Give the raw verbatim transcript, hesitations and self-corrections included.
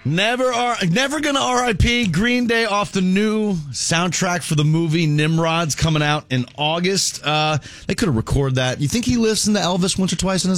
Never are never gonna R I P Green Day off the new soundtrack for the movie Nimrod's coming out in August. Uh, they could have recorded that. You think he listened to Elvis once or twice in his